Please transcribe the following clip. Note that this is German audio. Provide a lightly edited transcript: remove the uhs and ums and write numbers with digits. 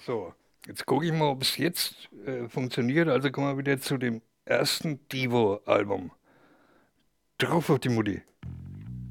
So, jetzt gucke ich mal, ob es jetzt funktioniert. Also kommen wir wieder zu dem ersten Divo-Album. Drauf auf die Mutti.